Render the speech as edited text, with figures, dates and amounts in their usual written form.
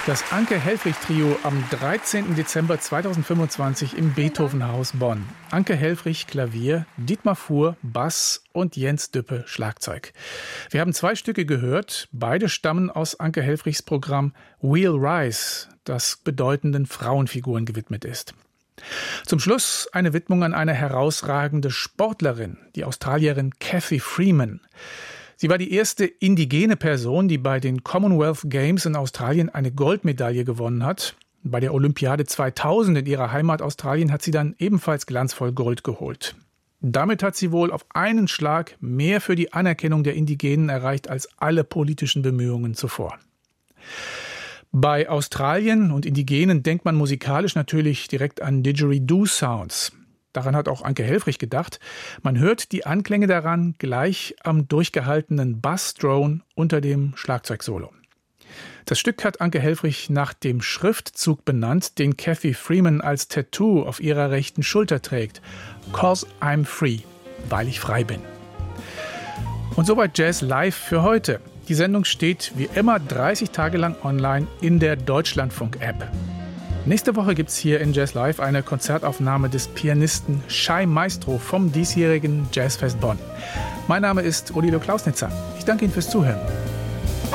Das Anke-Helfrich-Trio am 13. Dezember 2025 im Beethovenhaus Bonn. Anke Helfrich Klavier, Dietmar Fuhr Bass und Jens Düppe Schlagzeug. Wir haben 2 Stücke gehört. Beide stammen aus Anke Helfrichs Programm We'll Rise, das bedeutenden Frauenfiguren gewidmet ist. Zum Schluss eine Widmung an eine herausragende Sportlerin, die Australierin Cathy Freeman. Sie war die erste indigene Person, die bei den Commonwealth Games in Australien eine Goldmedaille gewonnen hat. Bei der Olympiade 2000 in ihrer Heimat Australien hat sie dann ebenfalls glanzvoll Gold geholt. Damit hat sie wohl auf einen Schlag mehr für die Anerkennung der Indigenen erreicht als alle politischen Bemühungen zuvor. Bei Australien und Indigenen denkt man musikalisch natürlich direkt an Didgeridoo-Sounds. Daran hat auch Anke Helfrich gedacht. Man hört die Anklänge daran gleich am durchgehaltenen Bassdrone unter dem Schlagzeugsolo. Das Stück hat Anke Helfrich nach dem Schriftzug benannt, den Cathy Freeman als Tattoo auf ihrer rechten Schulter trägt. "'Cause I'm free", weil ich frei bin. Und soweit Jazz Live für heute. Die Sendung steht wie immer 30 Tage lang online in der Deutschlandfunk-App. Nächste Woche gibt es hier in Jazz Live eine Konzertaufnahme des Pianisten Shai Maestro vom diesjährigen Jazzfest Bonn. Mein Name ist Odilo Klausnitzer. Ich danke Ihnen fürs Zuhören.